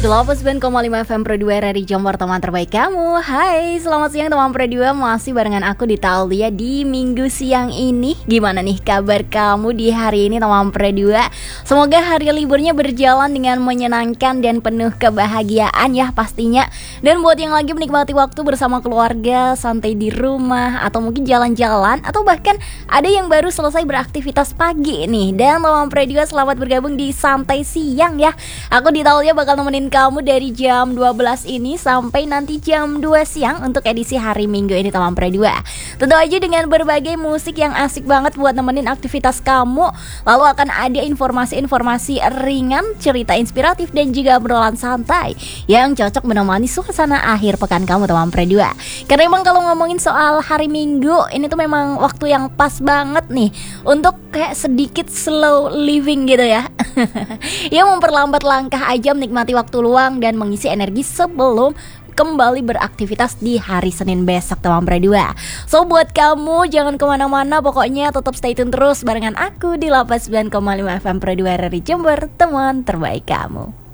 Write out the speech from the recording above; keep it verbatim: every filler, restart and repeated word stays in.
Lapas sembilan koma lima F M Pro dua dari Jember, teman terbaik kamu. Hai, selamat siang teman Pro dua. Masih barengan aku di Taulia di minggu siang ini. Gimana nih kabar kamu di hari ini teman Pro dua? Semoga hari liburnya berjalan dengan menyenangkan dan penuh kebahagiaan ya pastinya. Dan buat yang lagi menikmati waktu bersama keluarga, santai di rumah, atau mungkin jalan-jalan, atau bahkan ada yang baru selesai beraktivitas pagi nih. Dan teman Pro dua, selamat bergabung di Santai Siang ya. Aku di Taulia bakal nemenin kamu dari jam dua belas ini sampai nanti jam dua siang untuk edisi hari Minggu ini teman Pro dua. Tentu aja dengan berbagai musik yang asik banget buat nemenin aktivitas kamu. Lalu akan ada informasi-informasi ringan, cerita inspiratif, dan juga obrolan santai yang cocok menemani suasana akhir pekan kamu teman Pro dua. Karena emang kalau ngomongin soal hari Minggu, ini tuh memang waktu yang pas banget nih untuk kayak sedikit slow living gitu ya. Ya, memperlambat langkah aja, menikmati waktu luang dan mengisi energi sebelum kembali beraktivitas di hari Senin besok teman Pro dua. So buat kamu jangan kemana-mana, pokoknya tetap stay tune terus barengan aku di Lapas sembilan koma lima F M Pro dua dari Jember, teman terbaik kamu.